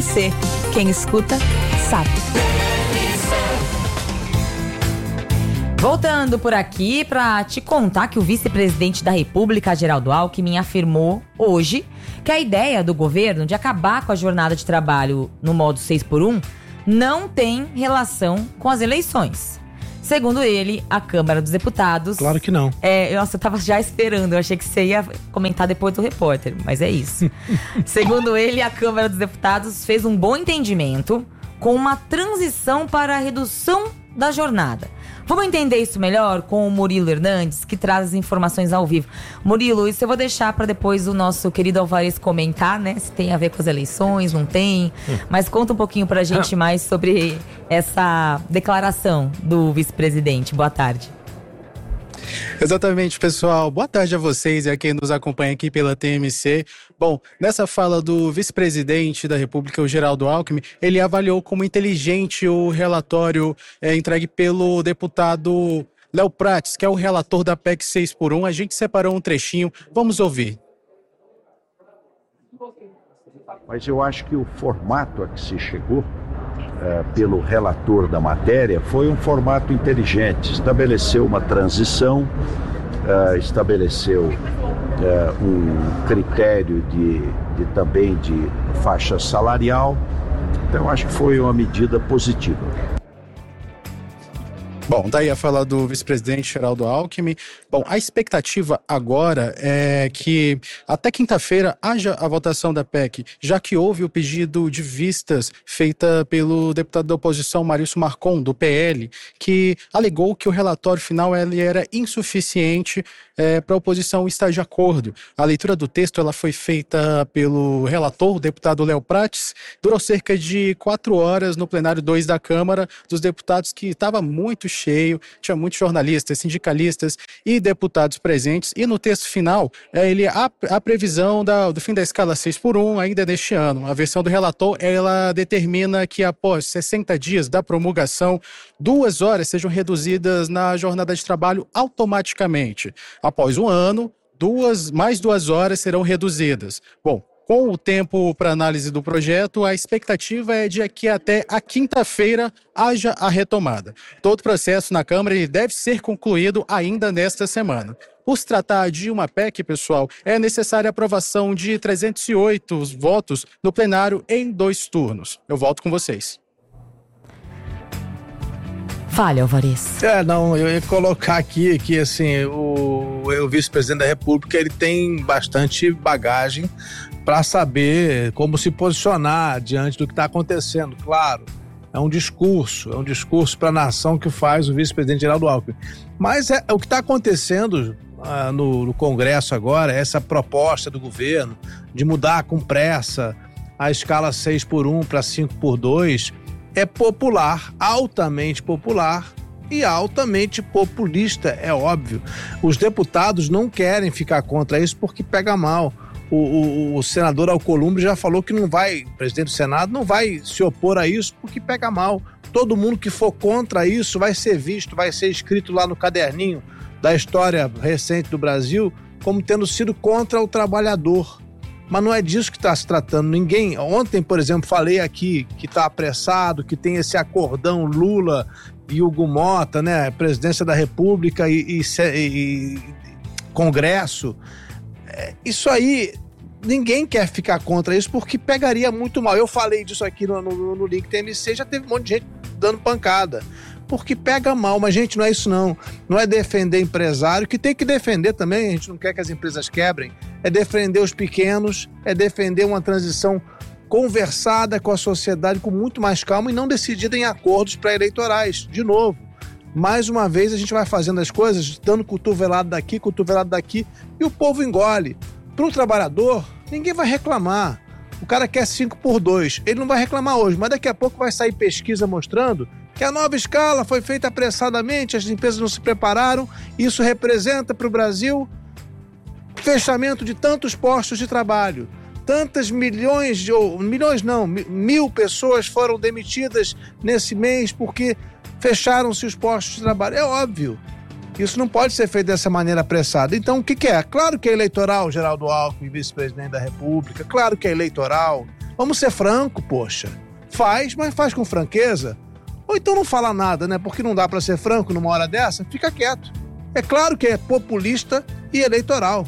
Quem escuta, sabe. Voltando por aqui para te contar que o vice-presidente da República, Geraldo Alckmin, afirmou hoje que a ideia do governo de acabar com a jornada de trabalho no modo 6x1 não tem relação com as eleições. Segundo ele, a Câmara dos Deputados... Claro que não. Nossa, eu tava já esperando, eu achei que você ia comentar depois do repórter, mas é isso. Segundo ele, a Câmara dos Deputados fez um bom entendimento com uma transição para a redução da jornada. Vamos entender isso melhor com o Murilo Hernandes, que traz as informações ao vivo. Murilo, isso eu vou deixar para depois o nosso querido Alvarez comentar, né? Se tem a ver com as eleições, não tem. Mas conta um pouquinho pra gente mais sobre essa declaração do vice-presidente. Boa tarde. Exatamente, pessoal. Boa tarde a vocês e a quem nos acompanha aqui pela TMC. Bom, nessa fala do vice-presidente da República, o Geraldo Alckmin, ele avaliou como inteligente o relatório entregue pelo deputado Léo Prates, que é o relator da PEC 6x1. A gente separou um trechinho, vamos ouvir. Mas eu acho que o formato a que se chegou pelo relator da matéria foi um formato inteligente, estabeleceu uma transição, estabeleceu um critério também de faixa salarial, então eu acho que foi uma medida positiva. Bom, daí a fala do vice-presidente Geraldo Alckmin. Bom, a expectativa agora é que até quinta-feira haja a votação da PEC, já que houve o pedido de vistas feita pelo deputado da oposição Marício Marcon, do PL, que alegou que o relatório final ele era insuficiente para a oposição estar de acordo. A leitura do texto ela foi feita pelo relator, o deputado Léo Prates, durou cerca de 4 horas no plenário 2 da Câmara dos Deputados, que estava muito cheio, tinha muitos jornalistas, sindicalistas e deputados presentes, e no texto final, a previsão do fim da escala 6x1 ainda neste ano. A versão do relator, ela determina que após 60 dias da promulgação, 2 horas sejam reduzidas na jornada de trabalho automaticamente. Após um ano, mais 2 horas serão reduzidas. Bom, com o tempo para análise do projeto, a expectativa é de que até a quinta-feira haja a retomada. Todo o processo na Câmara ele deve ser concluído ainda nesta semana. Por se tratar de uma PEC, pessoal, é necessária a aprovação de 308 votos no plenário em 2 turnos. Eu volto com vocês. Fale, Alvarez. Eu ia colocar aqui que assim, o vice-presidente da República ele tem bastante bagagem para saber como se posicionar diante do que está acontecendo. Claro, é um discurso para a nação que faz o vice-presidente Geraldo Alckmin. Mas o que está acontecendo no Congresso agora, essa proposta do governo de mudar com pressa a escala 6x1 para 5x2, é popular, altamente popular e altamente populista, é óbvio. Os deputados não querem ficar contra isso porque pega mal. O senador Alcolumbre já falou que não vai, o presidente do Senado não vai se opor a isso porque pega mal. Todo mundo que for contra isso vai ser visto, vai ser escrito lá no caderninho da história recente do Brasil como tendo sido contra o trabalhador. Mas não é disso que está se tratando. Ninguém... Ontem, por exemplo, falei aqui que está apressado, que tem esse acordão Lula e Hugo Mota, né? Presidência da República e Congresso. Isso aí, ninguém quer ficar contra isso porque pegaria muito mal. Eu falei disso aqui no link TMC, já teve um monte de gente dando pancada. Porque pega mal, mas gente, não é isso não. Não é defender empresário, que tem que defender também, a gente não quer que as empresas quebrem. É defender os pequenos, é defender uma transição conversada com a sociedade com muito mais calma e não decidida em acordos pré-eleitorais. De novo, mais uma vez a gente vai fazendo as coisas, dando cotovelado daqui, e o povo engole. Para o trabalhador, ninguém vai reclamar. O cara quer 5x2, ele não vai reclamar hoje, mas daqui a pouco vai sair pesquisa mostrando que a nova escala foi feita apressadamente, as empresas não se prepararam, isso representa para o Brasil fechamento de tantos postos de trabalho, mil pessoas foram demitidas nesse mês porque fecharam-se os postos de trabalho. É óbvio, isso não pode ser feito dessa maneira apressada. Então, o que é? Claro que é eleitoral, Geraldo Alckmin, vice-presidente da República, claro que é eleitoral. Vamos ser franco, poxa. Faz, mas faz com franqueza. Ou então não fala nada, né? Porque não dá pra ser franco numa hora dessa, fica quieto. É claro que é populista e eleitoral.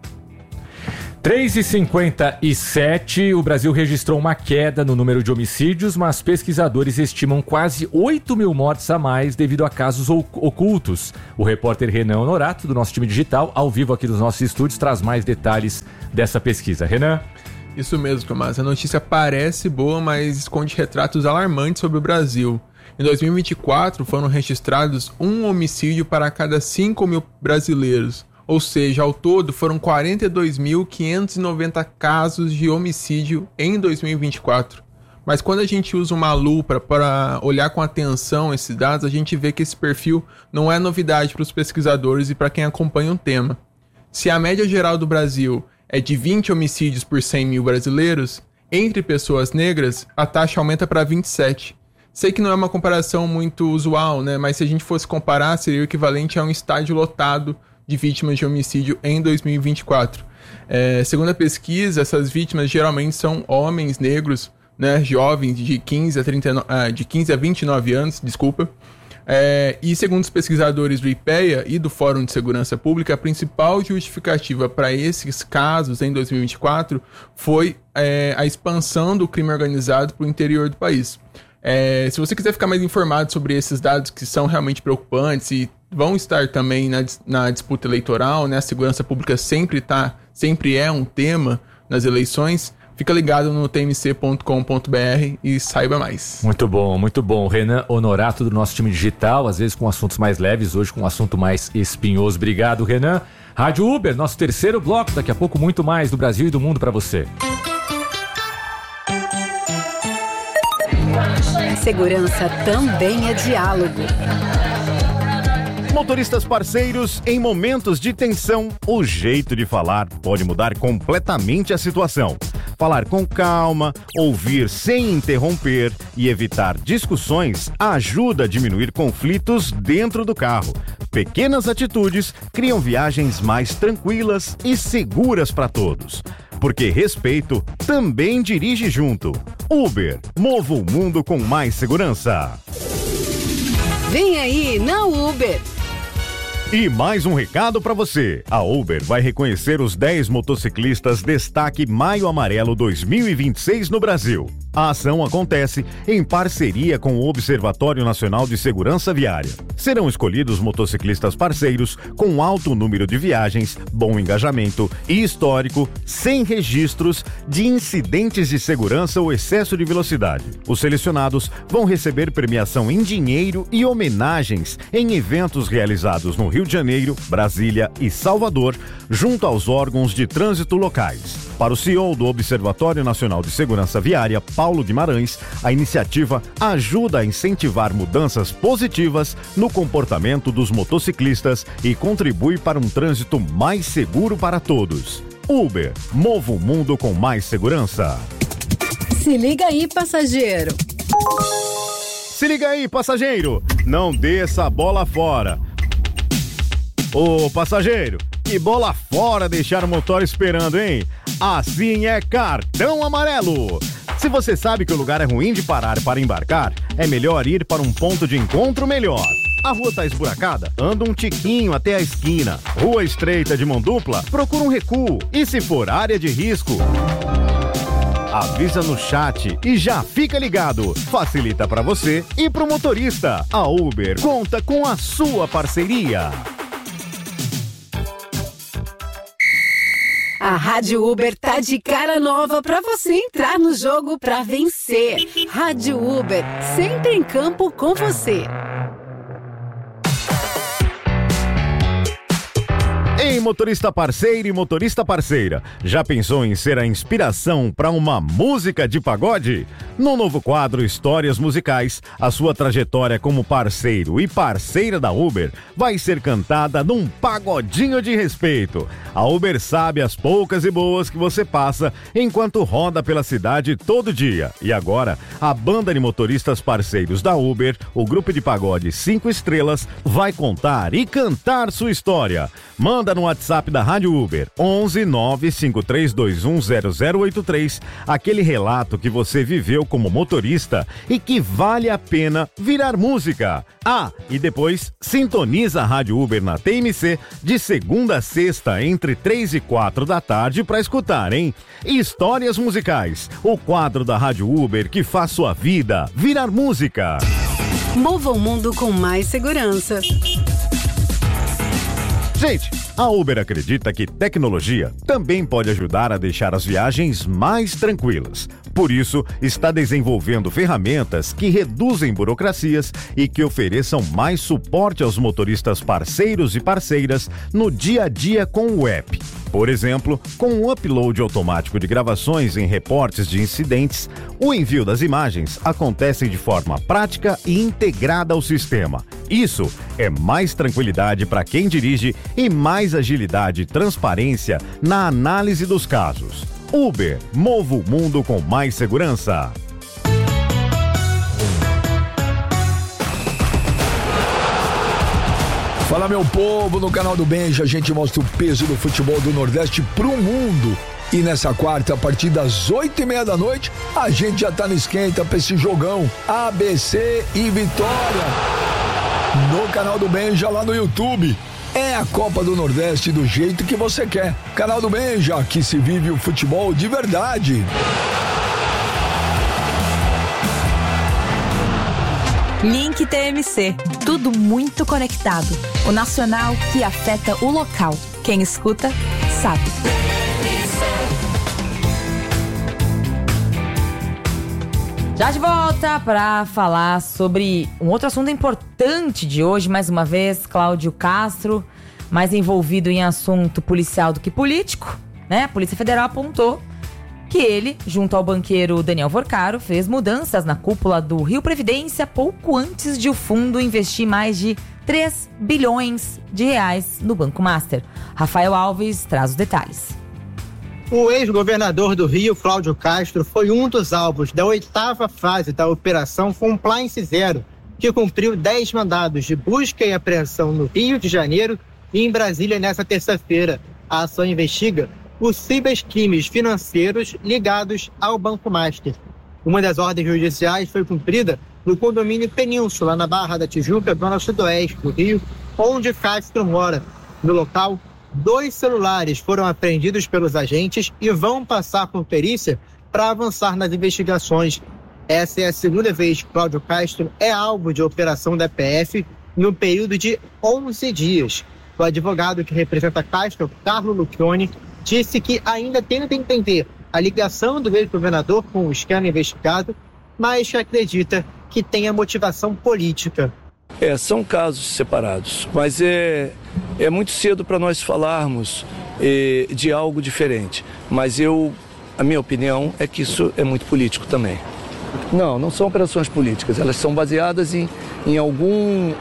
3h57, o Brasil registrou uma queda no número de homicídios, mas pesquisadores estimam quase 8 mil mortes a mais devido a casos ocultos. O repórter Renan Honorato, do nosso time digital, ao vivo aqui nos nossos estúdios, traz mais detalhes dessa pesquisa. Renan? Isso mesmo, Tomás. A notícia parece boa, mas esconde retratos alarmantes sobre o Brasil. Em 2024, foram registrados um homicídio para cada 5 mil brasileiros. Ou seja, ao todo foram 42.590 casos de homicídio em 2024. Mas quando a gente usa uma lupa para olhar com atenção esses dados, a gente vê que esse perfil não é novidade para os pesquisadores e para quem acompanha o tema. Se a média geral do Brasil é de 20 homicídios por 100 mil brasileiros, entre pessoas negras, a taxa aumenta para 27. Sei que não é uma comparação muito usual, né? Mas se a gente fosse comparar, seria o equivalente a um estádio lotado de vítimas de homicídio em 2024. Segundo a pesquisa, essas vítimas geralmente são homens negros, né, jovens de 15 a 29 anos, e segundo os pesquisadores do IPEA e do Fórum de Segurança Pública, a principal justificativa para esses casos em 2024 foi a expansão do crime organizado para o interior do país. Se você quiser ficar mais informado sobre esses dados que são realmente preocupantes e vão estar também na disputa eleitoral, né? A segurança pública sempre é um tema nas eleições. Fica ligado no tmc.com.br e saiba mais. Muito bom, muito bom. Renan Honorato, do nosso time digital, às vezes com assuntos mais leves, hoje com um assunto mais espinhoso. Obrigado, Renan. Rádio Uber, nosso terceiro bloco. Daqui a pouco muito mais do Brasil e do mundo para você. Segurança também é diálogo. Motoristas parceiros, em momentos de tensão, o jeito de falar pode mudar completamente a situação. Falar com calma, ouvir sem interromper e evitar discussões ajuda a diminuir conflitos dentro do carro. Pequenas atitudes criam viagens mais tranquilas e seguras para todos. Porque respeito também dirige junto. Uber, mova o mundo com mais segurança. Vem aí na Uber. E mais um recado para você. A Uber vai reconhecer os 10 motociclistas Destaque Maio Amarelo 2026 no Brasil. A ação acontece em parceria com o Observatório Nacional de Segurança Viária. Serão escolhidos motociclistas parceiros com alto número de viagens, bom engajamento e histórico, sem registros de incidentes de segurança ou excesso de velocidade. Os selecionados vão receber premiação em dinheiro e homenagens em eventos realizados no Rio de Janeiro, Brasília e Salvador, junto aos órgãos de trânsito locais. Para o CEO do Observatório Nacional de Segurança Viária, Paulo Guimarães, a iniciativa ajuda a incentivar mudanças positivas no comportamento dos motociclistas e contribui para um trânsito mais seguro para todos. Uber, mova o mundo com mais segurança. Se liga aí, passageiro. Se liga aí, passageiro. Não desça a bola fora. Ô, passageiro, que bola fora deixar o motor esperando, hein? Assim é cartão amarelo. Se você sabe que o lugar é ruim de parar para embarcar, é melhor ir para um ponto de encontro melhor. A rua tá esburacada? Anda um tiquinho até a esquina. Rua estreita de mão dupla? Procura um recuo. E se for área de risco, avisa no chat e já fica ligado. Facilita para você e pro motorista. A Uber conta com a sua parceria. A Rádio Uber tá de cara nova pra você entrar no jogo pra vencer. Rádio Uber, sempre em campo com você. Ei, motorista parceiro e motorista parceira, já pensou em ser a inspiração para uma música de pagode? No novo quadro Histórias Musicais, a sua trajetória como parceiro e parceira da Uber vai ser cantada num pagodinho de respeito. A Uber sabe as poucas e boas que você passa enquanto roda pela cidade todo dia. E agora, a banda de motoristas parceiros da Uber, o grupo de pagode 5 estrelas, vai contar e cantar sua história. Manda no WhatsApp da Rádio Uber 11 95321 0083 aquele relato que você viveu como motorista e que vale a pena virar música. Ah, e depois sintoniza a Rádio Uber na TMC de segunda a sexta entre 3 e 4 da tarde para escutar, hein? Histórias Musicais, o quadro da Rádio Uber que faz sua vida virar música. Mova o mundo com mais segurança. Gente, a Uber acredita que tecnologia também pode ajudar a deixar as viagens mais tranquilas. Por isso, está desenvolvendo ferramentas que reduzem burocracias e que ofereçam mais suporte aos motoristas parceiros e parceiras no dia a dia com o app. Por exemplo, com o upload automático de gravações em reportes de incidentes, o envio das imagens acontece de forma prática e integrada ao sistema. Isso é mais tranquilidade para quem dirige e mais agilidade e transparência na análise dos casos. Uber, mova o mundo com mais segurança. Fala, meu povo, no canal do Benja a gente mostra o peso do futebol do Nordeste pro mundo. E nessa quarta, a partir das 8h30 da noite, a gente já tá no esquenta pra esse jogão ABC e Vitória. No canal do Benja lá no YouTube. É a Copa do Nordeste do jeito que você quer. Canal do Benja, aqui se vive o futebol de verdade. Link TMC, tudo muito conectado. O nacional que afeta o local. Quem escuta, sabe. Já de volta para falar sobre um outro assunto importante de hoje, mais uma vez, Cláudio Castro, mais envolvido em assunto policial do que político, né? A Polícia Federal apontou que ele, junto ao banqueiro Daniel Vorcaro, fez mudanças na cúpula do Rio Previdência pouco antes de o fundo investir mais de 3 bilhões de reais no Banco Master. Rafael Alves traz os detalhes. O ex-governador do Rio, Cláudio Castro, foi um dos alvos da 8ª fase da Operação Compliance Zero, que cumpriu 10 mandados de busca e apreensão no Rio de Janeiro e em Brasília nesta terça-feira. A ação investiga possíveis crimes financeiros ligados ao Banco Master. Uma das ordens judiciais foi cumprida no condomínio Península, na Barra da Tijuca, zona sudoeste do Rio, onde Castro mora. No local, 2 celulares foram apreendidos pelos agentes e vão passar por perícia para avançar nas investigações. Essa é a segunda vez que Cláudio Castro é alvo de operação da PF no período de 11 dias. O advogado que representa Castro, Carlo Lucchioni, disse que ainda tenta entender a ligação do ex-governador com o esquema investigado, mas que acredita que tenha motivação política. São casos separados, mas é muito cedo para nós falarmos de algo diferente. Mas a minha opinião é que isso é muito político também. Não são operações políticas, elas são baseadas em algum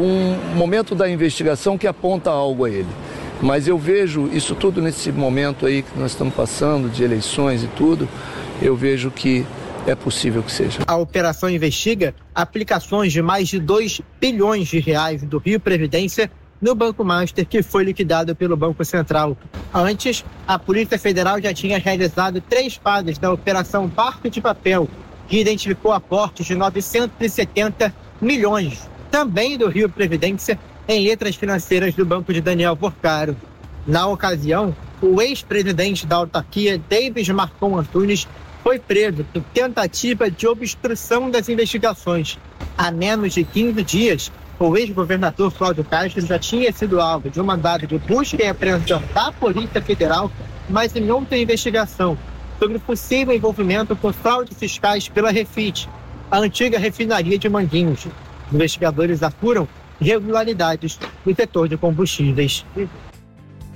momento da investigação que aponta algo a ele. Mas eu vejo isso tudo nesse momento aí que nós estamos passando, de eleições e tudo, eu vejo que é possível que seja. A operação investiga aplicações de mais de 2 bilhões de reais do Rio Previdência no Banco Master, que foi liquidado pelo Banco Central. Antes, a Polícia Federal já tinha realizado 3 fases da Operação Barco de Papel, que identificou aportes de 970 milhões, também do Rio Previdência, em letras financeiras do banco de Daniel Vorcaro. Na ocasião, o ex-presidente da autarquia, Davis Marcon Antunes, foi preso por tentativa de obstrução das investigações. Há menos de 15 dias, o ex-governador Cláudio Castro já tinha sido alvo de um mandado de busca e apreensão da Polícia Federal, mas em outra investigação sobre possível envolvimento com fraudes fiscais pela Refit, a antiga refinaria de Manguinhos. Investigadores apuram irregularidades no setor de combustíveis.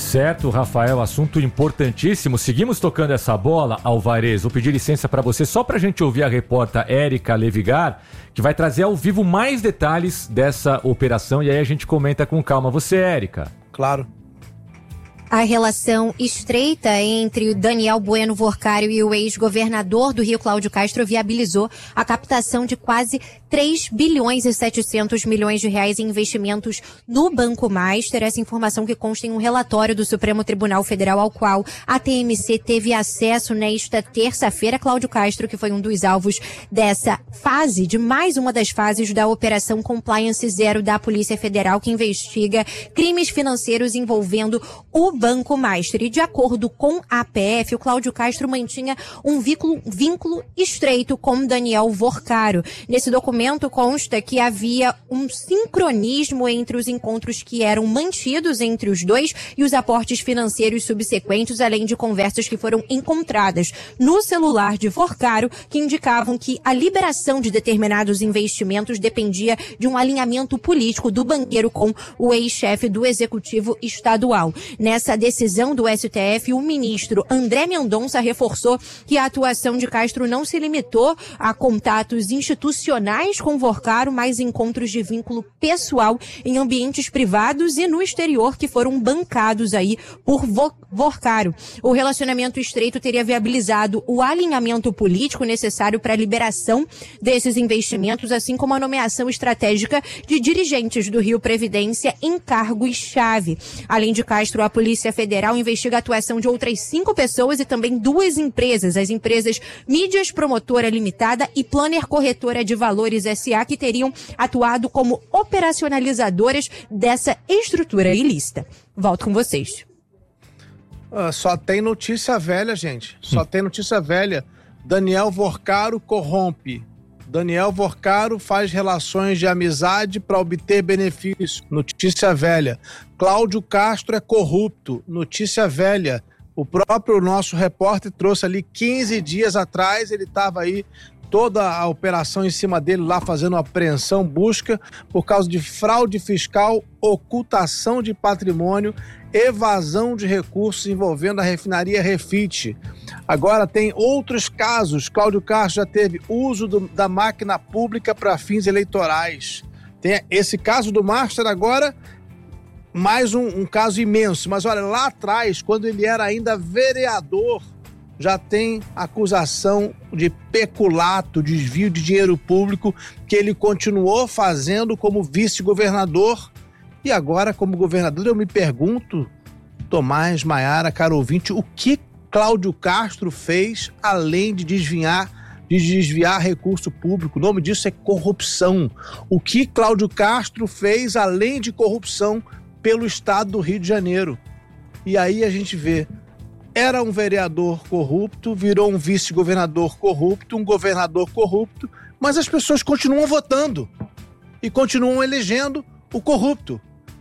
Certo, Rafael, assunto importantíssimo. Seguimos tocando essa bola, Alvarez. Vou pedir licença para você só para a gente ouvir a repórter Érica Levigar, que vai trazer ao vivo mais detalhes dessa operação e aí a gente comenta com calma. Você, Érica? Claro. A relação estreita entre o Daniel Bueno Vorcário e o ex-governador do Rio, Cláudio Castro, viabilizou a captação de quase 3 bilhões e 700 milhões de reais em investimentos no Banco Master. Essa informação que consta em um relatório do Supremo Tribunal Federal, ao qual a TMC teve acesso nesta terça-feira. Cláudio Castro, que foi um dos alvos dessa fase, de mais uma das fases da Operação Compliance Zero da Polícia Federal, que investiga crimes financeiros envolvendo o Banco Master. E de acordo com a PF, o Cláudio Castro mantinha um vínculo estreito com Daniel Vorcário. Nesse documento consta que havia um sincronismo entre os encontros que eram mantidos entre os dois e os aportes financeiros subsequentes, além de conversas que foram encontradas no celular de Vorcário, que indicavam que a liberação de determinados investimentos dependia de um alinhamento político do banqueiro com o ex-chefe do Executivo Estadual. Nessa decisão do STF, o ministro André Mendonça reforçou que a atuação de Castro não se limitou a contatos institucionais com Vorcário, mas encontros de vínculo pessoal em ambientes privados e no exterior que foram bancados aí por Vorcário. O relacionamento estreito teria viabilizado o alinhamento político necessário para a liberação desses investimentos, assim como a nomeação estratégica de dirigentes do Rio Previdência em cargos-chave. Além de Castro, a Polícia Federal investiga a atuação de outras 5 pessoas e também 2 empresas, as empresas Mídias Promotora Limitada e Planner Corretora de Valores S.A., que teriam atuado como operacionalizadoras dessa estrutura ilícita. Volto com vocês. Só tem notícia velha, gente. Só tem notícia velha. Daniel Vorcário corrompe. Daniel Vorcário faz relações de amizade para obter benefícios. Notícia velha. Cláudio Castro é corrupto. Notícia velha. O próprio nosso repórter trouxe ali 15 dias atrás, ele estava aí, toda a operação em cima dele lá fazendo apreensão, busca, por causa de fraude fiscal, ocultação de patrimônio, evasão de recursos envolvendo a refinaria Refit. Agora tem outros casos. Cláudio Castro já teve uso da máquina pública para fins eleitorais. Tem esse caso do Master agora, mais um caso imenso. Mas olha, lá atrás, quando ele era ainda vereador, já tem acusação de peculato, desvio de dinheiro público, que ele continuou fazendo como vice-governador. E agora, como governador, eu me pergunto, Tomás, Maiara, caro ouvinte, o que Cláudio Castro fez além de desviar recurso público? O nome disso é corrupção. O que Cláudio Castro fez além de corrupção pelo estado do Rio de Janeiro? E aí a gente vê, era um vereador corrupto, virou um vice-governador corrupto, um governador corrupto, mas as pessoas continuam votando e continuam elegendo o corrupto.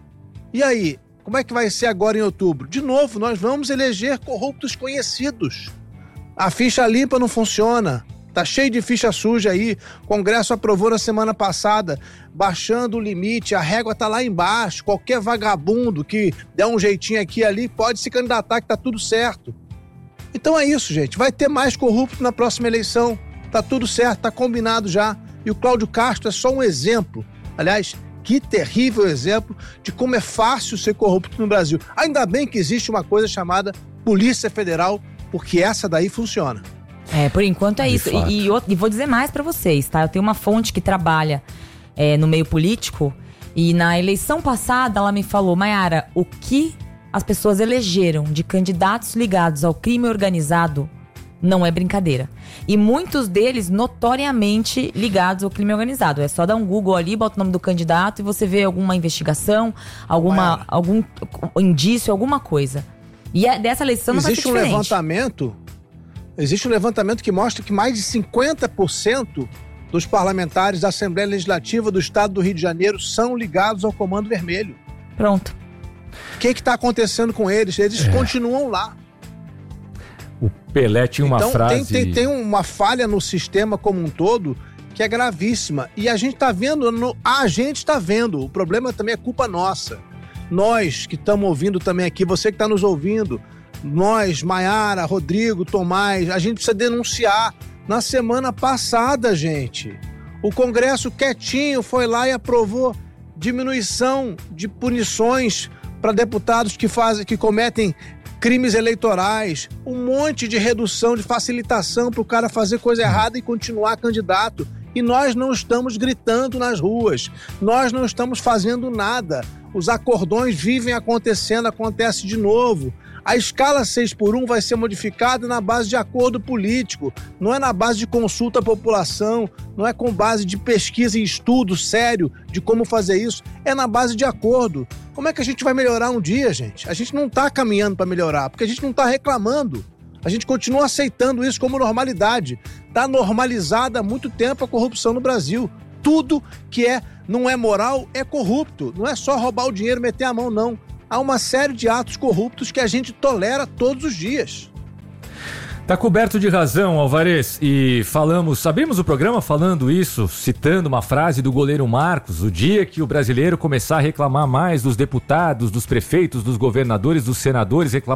E aí, como é que vai ser agora em outubro? De novo, nós vamos eleger corruptos conhecidos. A ficha limpa não funciona. Tá cheio de ficha suja aí. O Congresso aprovou na semana passada, baixando o limite, a régua tá lá embaixo. Qualquer vagabundo que der um jeitinho aqui e ali pode se candidatar, que tá tudo certo. Então é isso, gente. Vai ter mais corrupto na próxima eleição. Tá tudo certo, tá combinado já. E o Cláudio Castro é só um exemplo. Aliás, que terrível exemplo de como é fácil ser corrupto no Brasil. Ainda bem que existe uma coisa chamada Polícia Federal, porque essa daí funciona. Por enquanto é isso. E vou dizer mais pra vocês, tá? Eu tenho uma fonte que trabalha no meio político e na eleição passada ela me falou, Maiara, o que as pessoas elegeram de candidatos ligados ao crime organizado não é brincadeira. E muitos deles notoriamente ligados ao crime organizado. É só dar um Google ali, bota o nome do candidato e você vê alguma investigação, algum indício, alguma coisa. E dessa eleição não vai ser diferente. Existe um levantamento que mostra que mais de 50% dos parlamentares da Assembleia Legislativa do Estado do Rio de Janeiro são ligados ao Comando Vermelho. Pronto. O que está acontecendo com eles? Eles continuam lá. O Pelé tinha uma frase... Tem uma falha no sistema como um todo que é gravíssima. E a gente está vendo, o problema também é culpa nossa. nós que estamos ouvindo também aqui, você que está nos ouvindo, nós, Maiara, Rodrigo, Tomás, a gente precisa denunciar. Na semana passada, gente, o Congresso quietinho foi lá e aprovou diminuição de punições para deputados que cometem crimes eleitorais, um monte de redução, de facilitação para o cara fazer coisa errada e continuar candidato. E nós não estamos gritando nas ruas, nós não estamos fazendo nada. Os acordões vivem acontecendo, acontece de novo. A escala 6x1 vai ser modificada na base de acordo político, não é na base de consulta à população, não é com base de pesquisa e estudo sério de como fazer isso, é na base de acordo. Como é que a gente vai melhorar um dia, gente? A gente não está caminhando para melhorar, porque a gente não está reclamando. A gente continua aceitando isso como normalidade. Está normalizada há muito tempo a corrupção no Brasil. Tudo que não é moral é corrupto. Não é só roubar o dinheiro e meter a mão, não. Há uma série de atos corruptos que a gente tolera todos os dias. Tá coberto de razão, Alvarez, e abrimos o programa falando isso, citando uma frase do goleiro Marcos: o dia que o brasileiro começar a reclamar mais dos deputados, dos prefeitos, dos governadores, dos senadores, reclamar